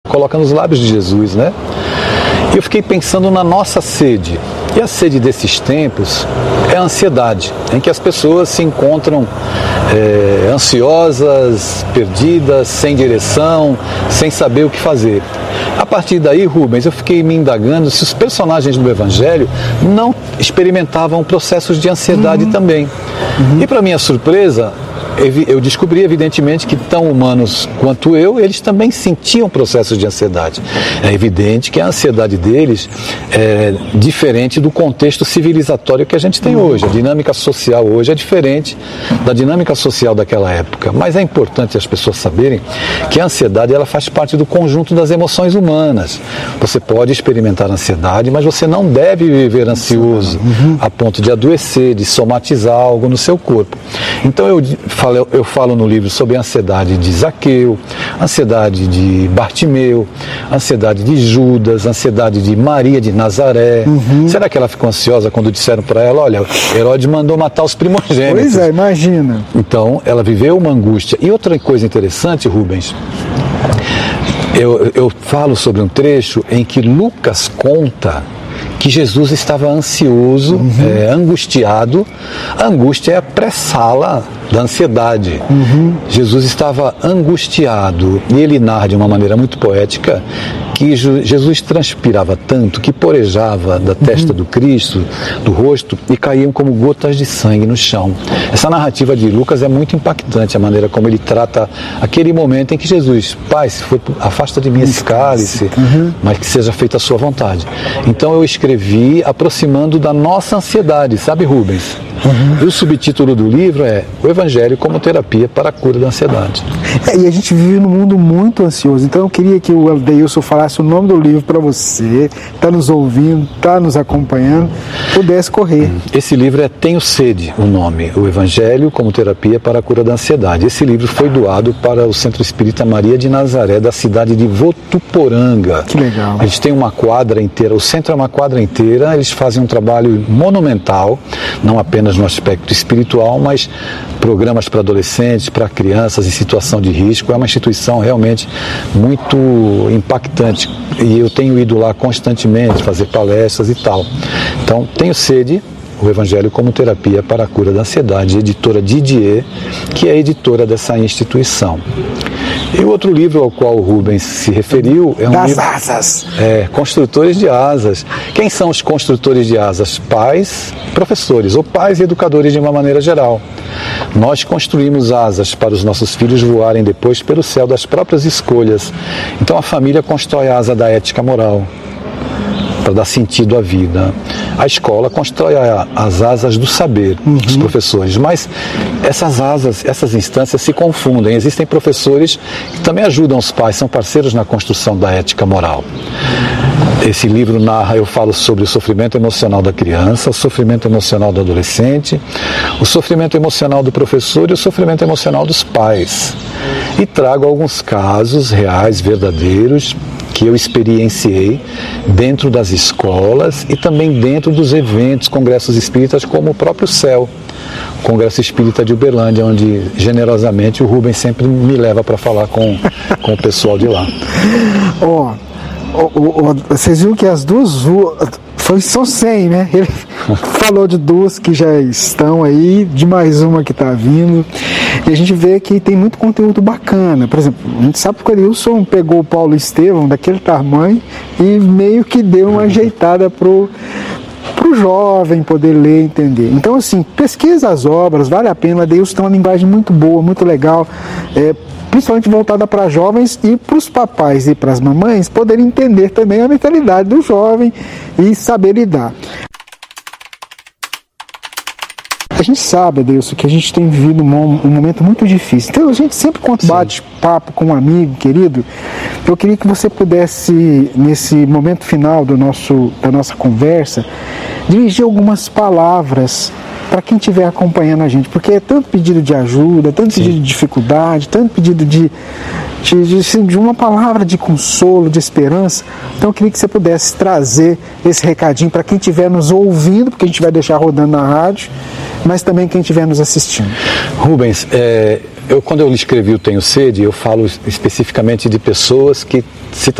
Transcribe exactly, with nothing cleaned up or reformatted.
coloca nos lábios de Jesus, né? E eu fiquei pensando na nossa sede. E a sede desses tempos é a ansiedade, em que as pessoas se encontram é, ansiosas, perdidas, sem direção, sem saber o que fazer. A partir daí, Rubens, eu fiquei me indagando se os personagens do Evangelho não experimentavam processos de ansiedade uhum. também. Uhum. E, para minha surpresa, eu descobri, evidentemente, que tão humanos quanto eu, eles também sentiam processos de ansiedade. É evidente que a ansiedade deles é diferente do contexto civilizatório que a gente tem hoje. A dinâmica social hoje é diferente da dinâmica social daquela época. Mas é importante as pessoas saberem que a ansiedade ela faz parte do conjunto das emoções humanas. Você pode experimentar ansiedade, mas você não deve viver ansioso uhum. a ponto de adoecer, de somatizar algo no seu corpo. Então eu falo Eu falo no livro sobre a ansiedade de Zaqueu, ansiedade de Bartimeu, ansiedade de Judas, ansiedade de Maria de Nazaré. Uhum. Será que ela ficou ansiosa quando disseram para ela, olha, Herodes mandou matar os primogênitos? Pois é, imagina. Então, ela viveu uma angústia. E outra coisa interessante, Rubens, eu, eu falo sobre um trecho em que Lucas conta que Jesus estava ansioso, uhum. é, angustiado. A angústia é a pré-sala da ansiedade. Uhum. Jesus estava angustiado e ele narra de uma maneira muito poética que Jesus transpirava tanto que porejava da testa uhum. do Cristo, do rosto, e caíam como gotas de sangue no chão. Essa narrativa de Lucas é muito impactante, a maneira como ele trata aquele momento em que Jesus, Pai, se for, afasta de mim esse cálice, uhum. mas que seja feita a sua vontade. Então eu escrevi aproximando da nossa ansiedade, sabe, Rubens? Uhum. E o subtítulo do livro é O Evangelho como Terapia para a Cura da Ansiedade. É, e a gente vive num mundo muito ansioso, então eu queria que o Adeilson falasse o nome do livro para você, está nos ouvindo, está nos acompanhando, pudesse correr. Esse livro é Tenho Sede, o nome, O Evangelho como Terapia para a Cura da Ansiedade. Esse livro foi doado para o Centro Espírita Maria de Nazaré, da cidade de Votuporanga. Que legal. A gente tem uma quadra inteira, o centro é uma quadra inteira, eles fazem um trabalho monumental, não apenas no aspecto espiritual, mas programas para adolescentes, para crianças em situação de risco. É uma instituição realmente muito impactante e eu tenho ido lá constantemente fazer palestras e tal. Então, Tenho Sede, O Evangelho como Terapia para a Cura da Ansiedade, editora Didier, que é a editora dessa instituição. E o outro livro ao qual o Rubens se referiu é um das livro... asas. É, Construtores de Asas. Quem são os construtores de asas? Pais, professores, ou pais e educadores de uma maneira geral. Nós construímos asas para os nossos filhos voarem depois pelo céu das próprias escolhas. Então a família constrói a asa da ética moral, para dar sentido à vida. A escola constrói a, as asas do saber, uhum. dos professores, mas essas asas, essas instâncias se confundem. Existem professores que também ajudam os pais, são parceiros na construção da ética moral. Esse livro narra, eu falo sobre o sofrimento emocional da criança, o sofrimento emocional do adolescente, o sofrimento emocional do professor e o sofrimento emocional dos pais. E trago alguns casos reais, verdadeiros, que eu experienciei dentro das escolas e também dentro dos eventos, congressos espíritas, como o próprio C E L, o Congresso Espírita de Uberlândia, onde generosamente o Rubens sempre me leva para falar com, com o pessoal de lá. Ó, oh, oh, oh, vocês viram que as duas foi, são cem, né? Ele falou de duas que já estão aí, de mais uma que está vindo. E a gente vê que tem muito conteúdo bacana. Por exemplo, a gente sabe que o Adeilson pegou o Paulo Estevão daquele tamanho e meio que deu uma ajeitada pro para o jovem poder ler e entender. Então, assim, pesquisa as obras, vale a pena. O Adeilson tem uma linguagem muito boa, muito legal, é, principalmente voltada para jovens e para os papais e para as mamães poderem entender também a mentalidade do jovem e saber lidar. A gente sabe, Adeilson, que a gente tem vivido um, um momento muito difícil. Então, a gente sempre, quando bate papo com um amigo querido, eu queria que você pudesse, nesse momento final do nosso, da nossa conversa, dirigir algumas palavras para quem estiver acompanhando a gente, porque é tanto pedido de ajuda, tanto Sim. pedido de dificuldade, tanto pedido de, de, de, de uma palavra de consolo, de esperança. Então eu queria que você pudesse trazer esse recadinho para quem estiver nos ouvindo, porque a gente vai deixar rodando na rádio, mas também quem estiver nos assistindo. Rubens, é, eu, quando eu escrevi o Tenho Sede, eu falo especificamente de pessoas que se